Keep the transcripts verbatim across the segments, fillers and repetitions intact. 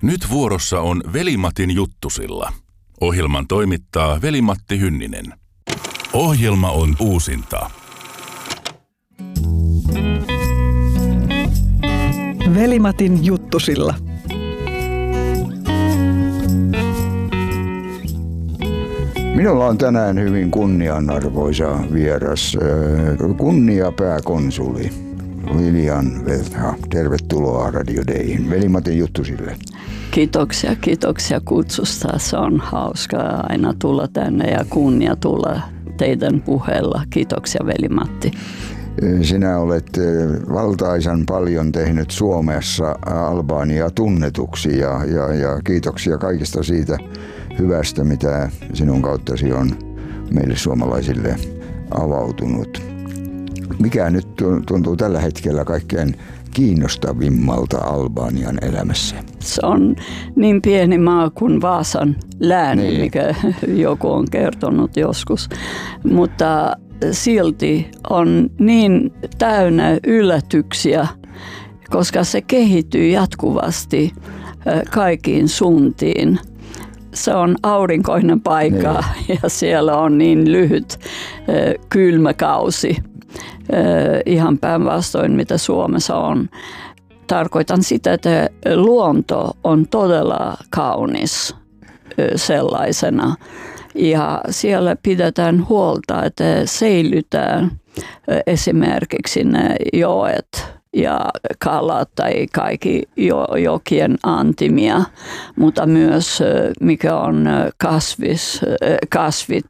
Nyt vuorossa on Veli-Matin juttusilla. Ohjelman toimittaa Veli-Matti Hynninen. Ohjelma on uusinta. Veli-Matin juttusilla. Minulla on tänään hyvin kunnianarvoisa vieras, kunniapääkonsuli Lilian Veltha. Tervetuloa Radio Dayhin. Veli-Matin juttusille. Kiitoksia, kiitoksia kutsusta. Se on hauskaa aina tulla tänne ja kunnia tulla teidän puheella. Kiitoksia, Veli-Matti. Sinä olet valtaisan paljon tehnyt Suomessa Albaniaa tunnetuksi ja, ja, ja kiitoksia kaikesta siitä hyvästä, mitä sinun kauttasi on meille suomalaisille avautunut. Mikä nyt tuntuu tällä hetkellä kaikkein kiinnostavimmalta Albanian elämässä? Se on niin pieni maa kuin Vaasan lääni, niin. Mikä joku on kertonut joskus, mutta silti on niin täynnä yllätyksiä, koska se kehittyy jatkuvasti kaikkiin suuntiin. Se on aurinkoinen paikka niin. Ja siellä on niin lyhyt kylmä kausi. Ihan päinvastoin mitä Suomessa on. Tarkoitan sitä, että luonto on todella kaunis sellaisena. Ja siellä pidetään huolta, että säilytään esimerkiksi ne joet ja kalat tai kaikki jokien antimia, mutta myös mikä on kasvis, kasvit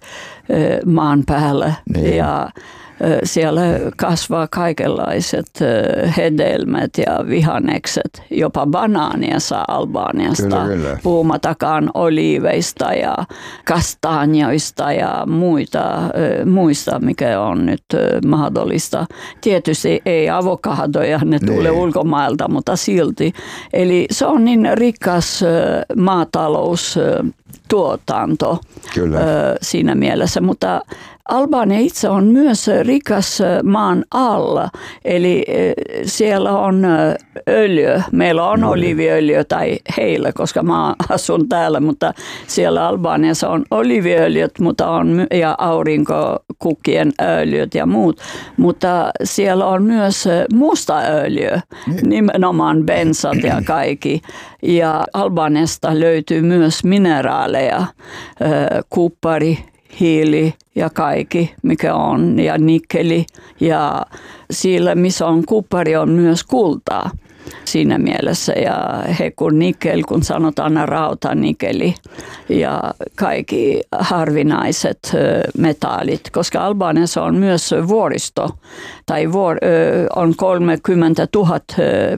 maan päällä. Niin. Ja siellä kasvaa kaikenlaiset hedelmät ja vihannekset, jopa banaania saa Albaniasta, kyllä, kyllä. Puhumattakaan oliiveista ja kastanjoista ja muita, muista, mikä on nyt mahdollista. Tietysti ei avokadoja, ne tulee ulkomailta, mutta silti. Eli se on niin rikas maataloustuotanto siinä mielessä, mutta Albania itse on myös rikas maan alla, eli siellä on öljy. Meillä on oliiviöljy tai heillä, koska mä asun täällä, mutta siellä Albaniassa on oliiviöljyt mutta on, ja aurinkokukkien öljyt ja muut. Mutta siellä on myös musta öljy, nimenomaan bensat ja kaikki. Ja Albaniasta löytyy myös mineraaleja, kuppari, hiili ja kaikki, mikä on, ja nikkeli. Ja siellä, missä on kuppari, on myös kultaa siinä mielessä. Ja he kun nikkel, kun sanotaan rautanikeli ja kaikki harvinaiset metallit, koska Albaniassa on myös vuoristo, tai vuor, on kolmekymmentätuhatta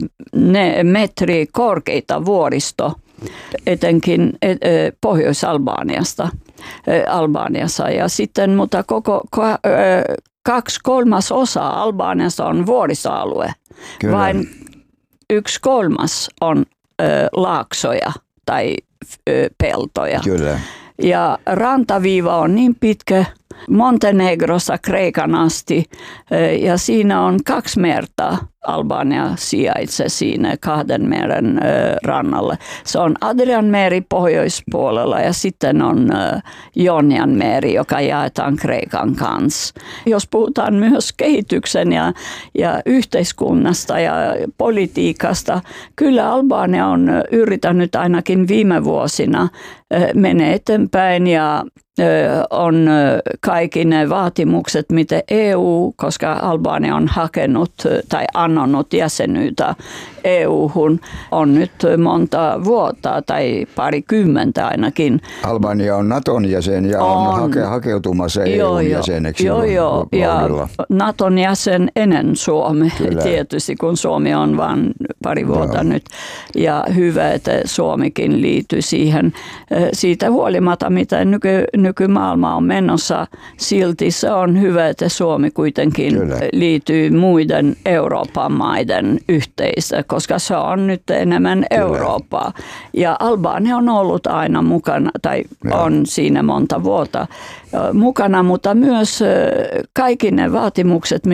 metriä korkeita vuoristo, etenkin Pohjois-Albaniasta. Albaniassa. Ja sitten, mutta koko kaksi kolmas osa Albaniasta on vuoristoalue. Kyllä. Vain yksi kolmas on ö, laaksoja tai ö, peltoja. Kyllä. Ja rantaviiva on niin pitkä Montenegrosta Kreikan asti ja siinä on kaksi merta. Albania sijaitsee siinä kahden meren rannalla. Se on Adrianmeri pohjoispuolella ja sitten on Ionianmeri, joka jaetaan Kreikan kanssa. Jos puhutaan myös kehityksen ja, ja yhteiskunnasta ja politiikasta, kyllä Albania on yrittänyt ainakin viime vuosina mennä eteenpäin ja on kaikki ne vaatimukset, mitä E U, koska Albania on hakenut tai annonut jäsenyyttä E U-hun, on nyt monta vuotta tai parikymmentä ainakin. Albania on Naton jäsen ja on, on hake, hakeutumassa E U:n jäseneksi. Joo, joo. Ja Naton jäsen ennen Suomi, kyllä. Tietysti kun Suomi on vain pari vuotta joo. nyt. Ja hyvä, että Suomikin liittyy siihen. Siitä huolimatta, mitä nyky, nykymaailma on menossa, silti se on hyvä, että Suomi kuitenkin kyllä. liittyy muiden Euroopan maiden yhteisö, koska se on nyt enemmän kyllä. Eurooppaa. Ja Albania on ollut aina mukana, tai ja. on siinä monta vuotta mukana, mutta myös kaikki ne vaatimukset,